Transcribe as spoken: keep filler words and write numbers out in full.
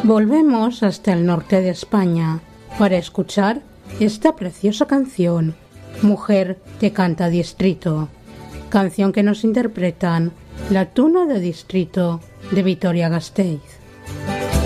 Volvemos hasta el norte de España para escuchar esta preciosa canción, Mujer te canta Distrito, canción que nos interpretan la Tuna de Distrito de Vitoria-Gasteiz.